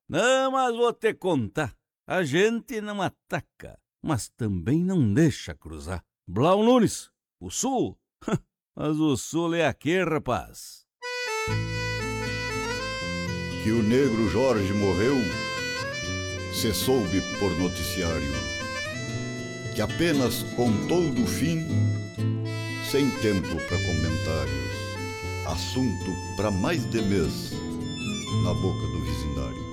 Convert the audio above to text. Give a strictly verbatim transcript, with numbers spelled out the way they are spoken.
Não, mas vou te contar. A gente não ataca, mas também não deixa cruzar. Blau Nunes, o Sul? Mas o Sul é aqui, rapaz. Que o negro Jorge morreu, se soube por noticiário, que apenas contou do fim, sem tempo para comentários, assunto para mais de mês na boca do vizindário.